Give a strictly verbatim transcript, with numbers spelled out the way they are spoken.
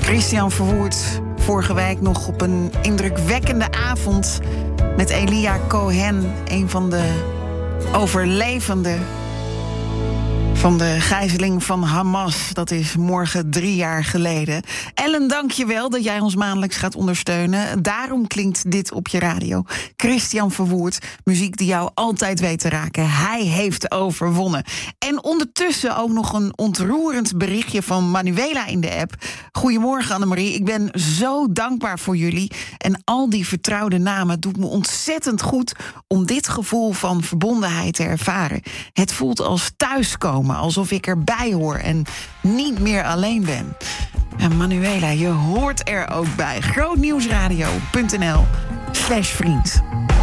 Christian Verwoerd, vorige week nog op een indrukwekkende avond met Elia Cohen, een van de overlevenden van de gijzeling van Hamas. Dat is morgen drie jaar geleden. Ellen, dank je wel dat jij ons maandelijks gaat ondersteunen. Daarom klinkt dit op je radio. Christian Verwoerd, muziek die jou altijd weet te raken. Hij heeft overwonnen. En ondertussen ook nog een ontroerend berichtje van Manuela in de app. Goedemorgen Annemarie, ik ben zo dankbaar voor jullie. En al die vertrouwde namen doet me ontzettend goed om dit gevoel van verbondenheid te ervaren. Het voelt als thuiskomen. Alsof ik erbij hoor en niet meer alleen ben. En Manuela, je hoort er ook bij. grootnieuwsradio punt n l slash vriend.